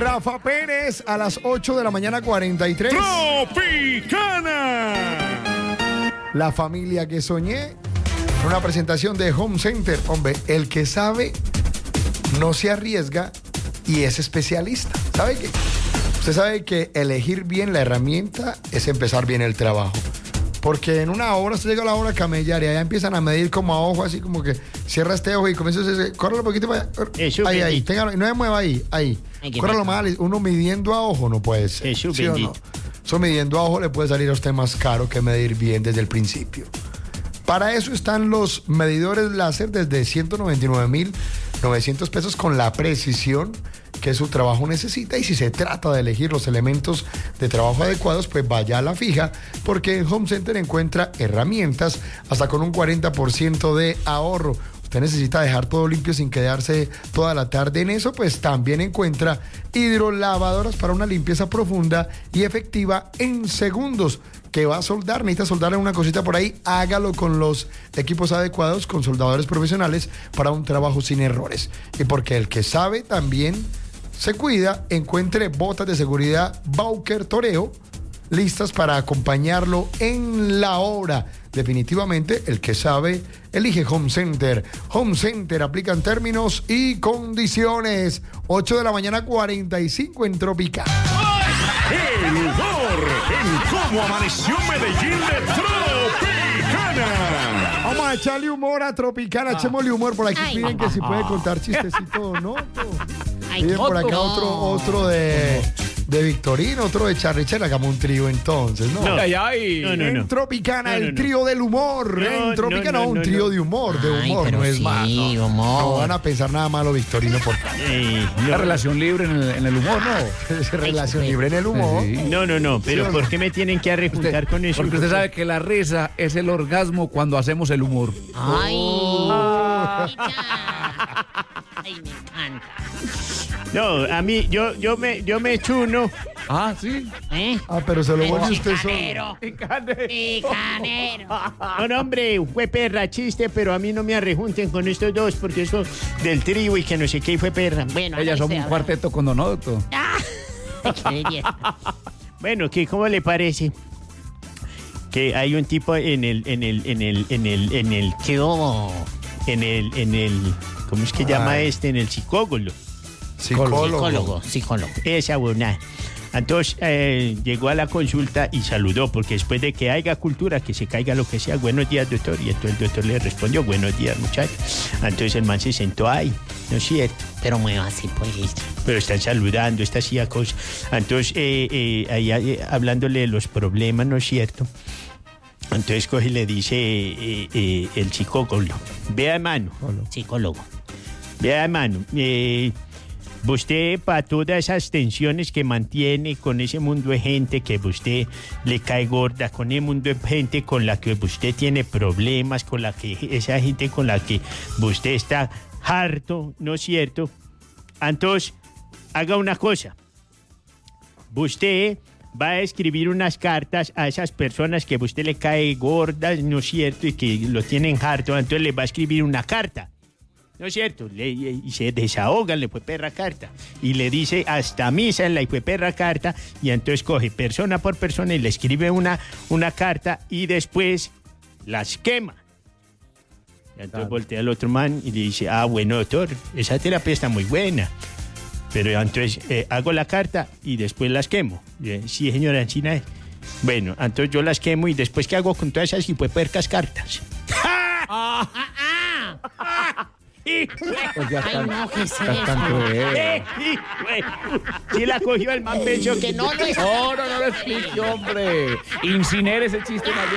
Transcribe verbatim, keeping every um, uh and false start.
Rafa Pérez a las ocho de la mañana cuarenta y tres. Tropicana. La familia que soñé. Una presentación de Home Center. Hombre, el que sabe no se arriesga y es especialista. ¿Sabe qué? Usted sabe que elegir bien la herramienta es empezar bien el trabajo. Porque en una hora, usted llega a la hora camellar y allá empiezan a medir como a ojo, así como que cierra este ojo y comienza a decir, córrelo un poquito para allá. Eso ahí, ahí, bendito. téngalo, no se mueva ahí, ahí. Ay, qué Córrelo rico. mal, uno midiendo a ojo no puede ser. Eso ¿Sí o no? bendito. Eso midiendo a ojo le puede salir a usted más caro que medir bien desde el principio. Para eso están los medidores láser desde ciento noventa y nueve mil novecientos pesos con la precisión que su trabajo necesita, y si se trata de elegir los elementos de trabajo adecuados, pues vaya a la fija, porque en Home Center encuentra herramientas hasta con un cuarenta por ciento de ahorro. Usted necesita dejar todo limpio sin quedarse toda la tarde en eso, pues también encuentra hidrolavadoras para una limpieza profunda y efectiva en segundos. Que va a soldar, necesita soldar una cosita por ahí, hágalo con los equipos adecuados, con soldadores profesionales para un trabajo sin errores. Y porque el que sabe también se cuida, encuentre botas de seguridad Bauker Toreo listas para acompañarlo en la obra. Definitivamente, el que sabe, elige Home Center. Home Center, aplican términos y condiciones. ocho de la mañana, cuarenta y cinco en Tropicana. El humor en cómo amaneció Medellín de Tropicana. Vamos a echarle humor a Tropicana, echémosle humor. Por aquí Ay. piden que si puede contar chistecito o no. Ay, Piden por acá no. otro, otro de, de Victorino, otro de Charrichel. Hagamos un trío entonces, ¿no? No. Ay, ay. No, no, En no. Tropicana, No, no, el no. trío del humor. No, en Tropicana, no, no, un no, trío no. de humor, de Ay, humor, pero no es sí, más. No, humor. no van a pensar nada malo, Victorino, por favor. Eh, La no, relación libre en el, en el humor, ¿no? Es relación sí. libre en el humor. Sí. no, no, no, pero ¿Sí o no? ¿por qué me tienen que arrejuntar con eso? Porque usted sabe que la risa es el orgasmo cuando hacemos el humor. Ay, Oh. mira. Ay, me encanta. No, a mí, yo, yo me, yo me echo uno, Ah, sí. ¿eh? Ah, pero se lo vuelve El usted solo. chicanero. Chicanero. No, no, hombre, fue perra chiste, pero a mí no me arrejunten con estos dos, porque eso del trío y que no sé qué fue perra. Bueno, Ellas ahí son se un habla. cuarteto con Don Otto. Ay, qué belleza. Bueno, ¿qué, ¿cómo le parece? Que hay un tipo en el, en el, en el, en el, en el, ¿qué hubo? En el, en el, ¿cómo es que llama Ay. este? En el psicólogo. Psicólogo. Psicólogo, psicólogo. Esa buena. Entonces eh, llegó a la consulta y saludó, porque después de que haya cultura, que se caiga lo que sea, buenos días, doctor. Y entonces el doctor le respondió, buenos días, muchacho. Entonces el man se sentó ahí, ¿no es cierto? Pero mueva así, pues. Pero están saludando, esta hacía cosa. Entonces, eh, eh, ahí eh, hablándole de los problemas, ¿no es cierto? Entonces coge y le dice eh, eh, el psicólogo, vea hermano, psicólogo, vea hermano, eh, usted para todas esas tensiones que mantiene con ese mundo de gente que usted le cae gorda, con ese mundo de gente con la que usted tiene problemas, con la que esa gente con la que usted está harto, ¿no es cierto? Entonces, haga una cosa, usted va a escribir unas cartas a esas personas que a usted le cae gordas, ¿no es cierto? Y que lo tienen harto, entonces le va a escribir una carta. ¿No es cierto? Le, y se desahogan, le fue perra carta. Y le dice hasta misa en la fue perra carta. Y entonces coge persona por persona y le escribe una, una carta y después las quema. Y entonces voltea al otro man y le dice, ah, bueno, doctor, esa terapia está muy buena. Pero entonces eh, hago la carta y después las quemo. Eh, sí, señora Encina. es. Bueno, entonces yo las quemo y después ¿qué hago con todas esas hipuepercas cartas? Pues ya Ay, están, no, ¿qué es ya están eso? cruel. Eh, sí, güey. Sí la cogió el man, pensó que no lo es. No, no, no lo explique, hombre. Incinere ese chiste más bien.